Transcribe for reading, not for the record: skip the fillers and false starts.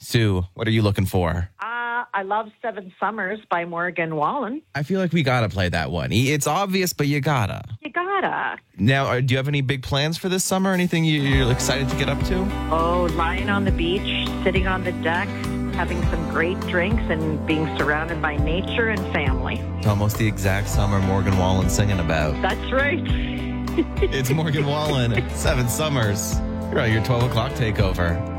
Sue, what are you looking for? I love Seven Summers by Morgan Wallen. I feel like we gotta play that one. It's obvious, but you gotta. You gotta. Now, do you have any big plans for this summer? Anything you're excited to get up to? Oh, lying on the beach, sitting on the deck, having some great drinks, and being surrounded by nature and family. It's almost the exact summer Morgan Wallen's singing about. That's right. It's Morgan Wallen, Seven Summers. You're on your 12 o'clock takeover.